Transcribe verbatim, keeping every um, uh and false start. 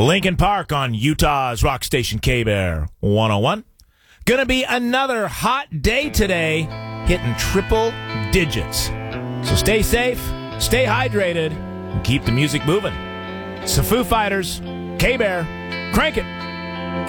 Lincoln Park on Utah's rock station K-Bear one oh one. Gonna be another hot day today, hitting triple digits. So stay safe, stay hydrated, and keep the music moving. It's the Foo Fighters, K-Bear, crank it.